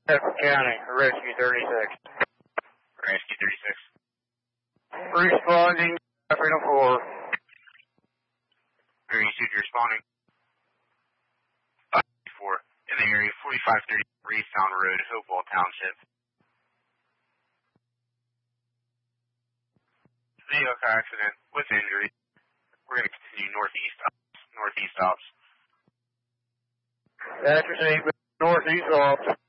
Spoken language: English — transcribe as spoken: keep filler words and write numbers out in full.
Suffolk County, Rescue thirty-six. Rescue thirty-six. Responding, Freedom four. Very soon you're responding. four in the area, forty-five thirty Raystown Road, Hopewell Township. Vehicle accident with injury. We're going to continue northeast ops. Northeast ops. That's received. Northeast ops.